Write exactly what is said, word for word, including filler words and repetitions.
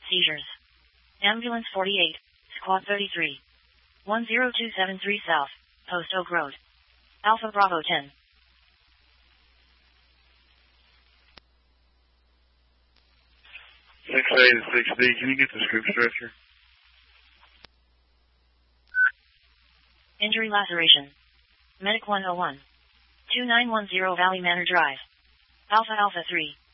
Seizures. Ambulance forty-eight, Squad thirty-three. one zero two seven three South, Post Oak Road. Alpha Bravo ten. six A to six D, can you get the scoop stretcher? Injury laceration. Medic one oh one. two nine one zero Valley Manor Drive. Alpha Alpha three.